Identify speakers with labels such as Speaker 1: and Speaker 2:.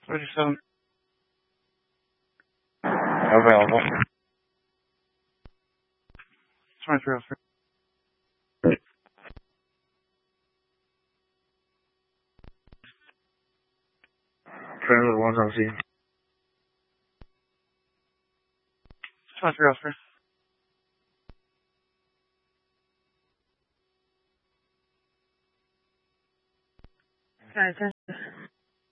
Speaker 1: 27. Available. 2303.
Speaker 2: Trailer 1 on scene.
Speaker 1: 2303.
Speaker 3: Guys,